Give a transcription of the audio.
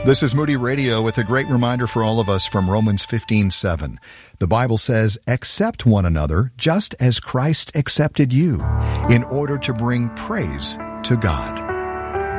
This is Moody Radio with a great reminder for all of us from Romans 15:7. The Bible says, "Accept one another just as Christ accepted you, in order to bring praise to God."